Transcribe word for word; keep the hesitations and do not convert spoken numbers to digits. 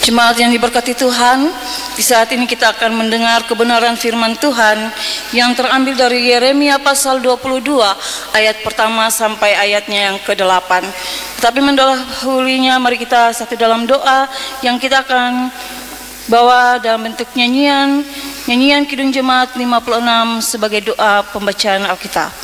Jemaat yang diberkati Tuhan, di saat ini kita akan mendengar kebenaran firman Tuhan yang terambil dari Yeremia pasal dua puluh dua ayat pertama sampai ayatnya yang kedelapan. Tetapi mendahulunya mari kita satu dalam doa yang kita akan bawa dalam bentuk nyanyian, nyanyian Kidung Jemaat lima puluh enam sebagai doa pembacaan Alkitab.